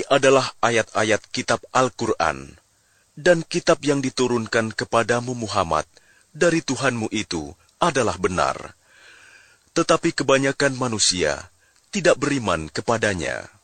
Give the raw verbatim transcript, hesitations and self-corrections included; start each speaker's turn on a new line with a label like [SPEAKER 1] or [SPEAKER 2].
[SPEAKER 1] adalah ayat-ayat kitab Al-Quran, dan kitab yang diturunkan kepadamu Muhammad dari Tuhanmu itu adalah benar. Tetapi kebanyakan manusia tidak beriman kepadanya.